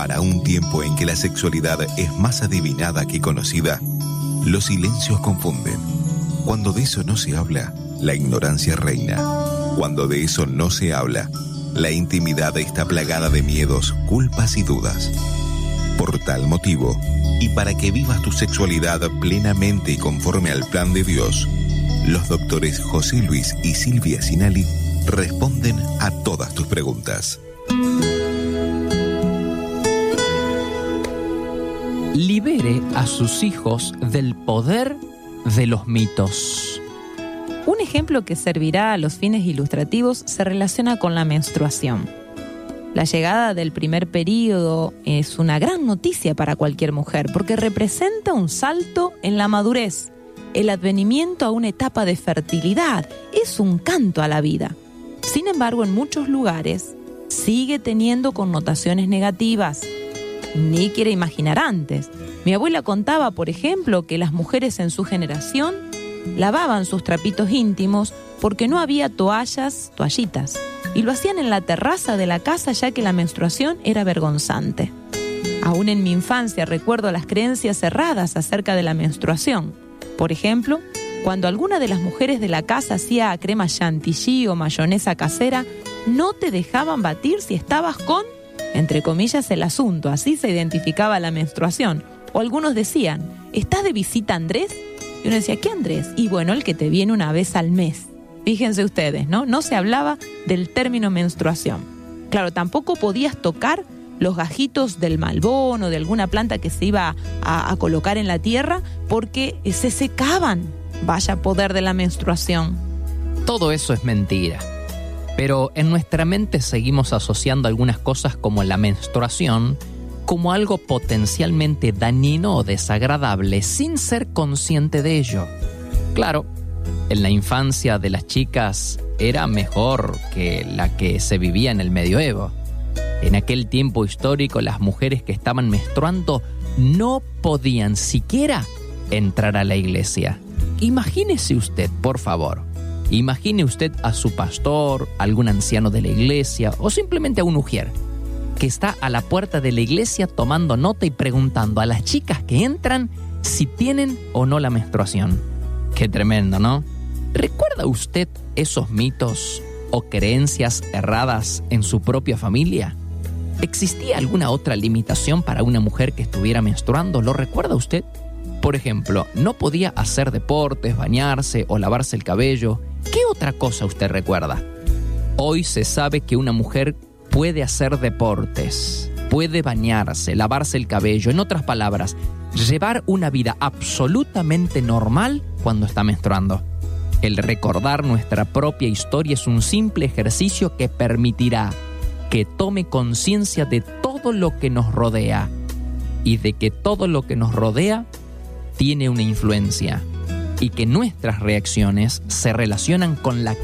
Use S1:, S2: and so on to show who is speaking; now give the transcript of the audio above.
S1: Para un tiempo en que la sexualidad es más adivinada que conocida, los silencios confunden. Cuando de eso no se habla, la ignorancia reina. Cuando de eso no se habla, la intimidad está plagada de miedos, culpas y dudas. Por tal motivo, y para que vivas tu sexualidad plenamente y conforme al plan de Dios, los doctores José Luis y Silvia Sinali responden a todas tus preguntas.
S2: Libere a sus hijos del poder de los mitos.
S3: Un ejemplo que servirá a los fines ilustrativos se relaciona con la menstruación. La llegada del primer período es una gran noticia para cualquier mujer porque representa un salto en la madurez, el advenimiento a una etapa de fertilidad, es un canto a la vida. Sin embargo, en muchos lugares sigue teniendo connotaciones negativas. Ni quiere imaginar antes. Mi abuela contaba, por ejemplo, que las mujeres en su generación lavaban sus trapitos íntimos porque no había toallitas, y lo hacían en la terraza de la casa ya que la menstruación era vergonzante. Aún en mi infancia recuerdo las creencias erradas acerca de la menstruación. Por ejemplo, cuando alguna de las mujeres de la casa hacía crema chantilly o mayonesa casera, no te dejaban batir si estabas con, entre comillas, el asunto. Así se identificaba la menstruación. O algunos decían, ¿estás de visita, Andrés? Y uno decía, ¿qué Andrés? Y bueno, el que te viene una vez al mes. Fíjense ustedes, ¿no? No se hablaba del término menstruación. Claro, tampoco podías tocar los gajitos del malbón o de alguna planta que se iba a colocar en la tierra porque se secaban. Vaya poder de la menstruación.
S2: Todo eso es mentira. Pero en nuestra mente seguimos asociando algunas cosas como la menstruación como algo potencialmente dañino o desagradable sin ser consciente de ello. Claro, en la infancia de las chicas era mejor que la que se vivía en el medioevo. En aquel tiempo histórico, las mujeres que estaban menstruando no podían siquiera entrar a la iglesia. Imagínese usted, por favor. Imagine usted a su pastor, algún anciano de la iglesia o simplemente a un ujier que está a la puerta de la iglesia tomando nota y preguntando a las chicas que entran si tienen o no la menstruación. Qué tremendo, ¿no? ¿Recuerda usted esos mitos o creencias erradas en su propia familia? ¿Existía alguna otra limitación para una mujer que estuviera menstruando? ¿Lo recuerda usted? Por ejemplo, no podía hacer deportes, bañarse o lavarse el cabello. ¿Qué otra cosa usted recuerda? Hoy se sabe que una mujer puede hacer deportes, puede bañarse, lavarse el cabello. En otras palabras, llevar una vida absolutamente normal cuando está menstruando. El recordar nuestra propia historia es un simple ejercicio que permitirá que tome conciencia de todo lo que nos rodea y de que todo lo que nos rodea tiene una influencia y que nuestras reacciones se relacionan con la